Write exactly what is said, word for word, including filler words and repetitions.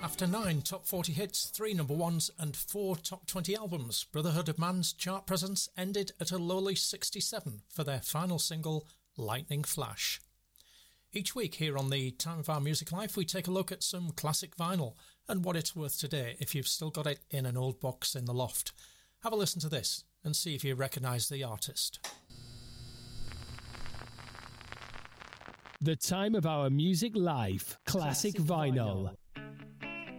After nine top forty hits, three number ones and four top twenty albums, Brotherhood of Man's chart presence ended at a lowly sixty-seven for their final single, Lightning Flash. Each week here on the Time of Our Music Life, we take a look at some classic vinyl and what it's worth today if you've still got it in an old box in the loft. Have a listen to this and see if you recognise the artist. The Time of Our Music Life Classic, Classic Vinyl. Vinyl.